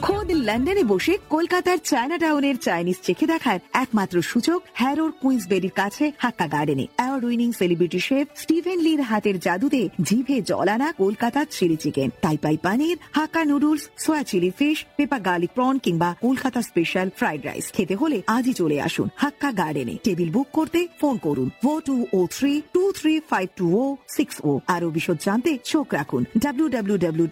খোদ লন্ডনে বসে কলকাতার চায়না টাউনের চাইনিজ চেখে দেখার একমাত্র সুযোগ হ্যারোর কুইন্সবেরির কাছে হাক্কা গার্ডেনে। Award winning celebrity chef Steven লির হাতের জাদুতে জিভে জল আনা কলকাতার চিলি চিকেন, টাইপাই পানির, হাক্কা নুডলস, সোয়া chilli fish, paper garlic prawn কিংবা কলকাতা স্পেশাল ফ্রাইড রাইস খেতে হলে আজই চলে আসুন হাক্কা গার্ডেনে। টেবিল বুক করতে ফোন করুন 4203-2352060। আরো বিশদ জানতে চোখ রাখুন www